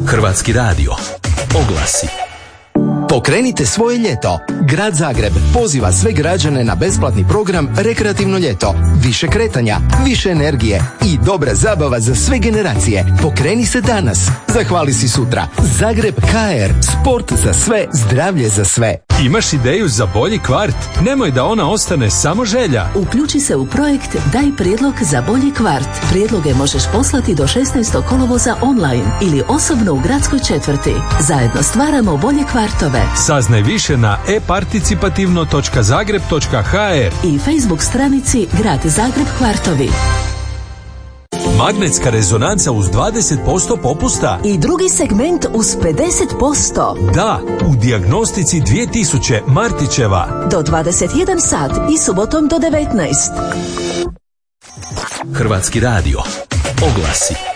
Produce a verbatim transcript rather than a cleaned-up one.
Hrvatski radio. Oglasi. Pokrenite svoje ljeto. Grad Zagreb poziva sve građane na besplatni program Rekreativno ljeto. Više kretanja, više energije i dobra zabava za sve generacije. Pokreni se danas. Zahvali si sutra. Zagreb K R. Sport za sve, zdravlje za sve. Imaš ideju za bolji kvart? Nemoj da ona ostane samo želja. Uključi se u projekt Daj prijedlog za bolji kvart. Prijedloge možeš poslati do šesnaestog kolovoza online ili osobno u gradskoj četvrti. Zajedno stvaramo bolje kvartove. Saznaj više na e participativno točka zagreb točka ha er i Facebook stranici Grad Zagreb Kvartovi. Magnetska rezonanca uz dvadeset posto popusta. I drugi segment uz pedeset posto. Da, u dijagnostici dvije tisuće Martićeva. Do dvadeset jedan sat i subotom do devetnaest. Hrvatski radio. Oglasi.